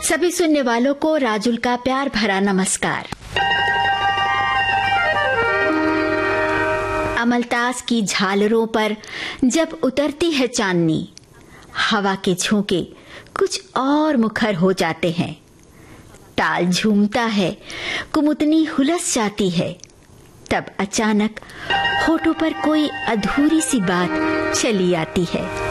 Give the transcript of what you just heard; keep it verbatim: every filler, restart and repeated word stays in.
सभी सुनने वालों को राजुल का प्यार भरा नमस्कार। अमलतास की झालरों पर जब उतरती है चांदनी, हवा के झोंके कुछ और मुखर हो जाते हैं। ताल झूमता है, कुमुदनी हुलस जाती है। तब अचानक होठों पर कोई अधूरी सी बात चली आती है।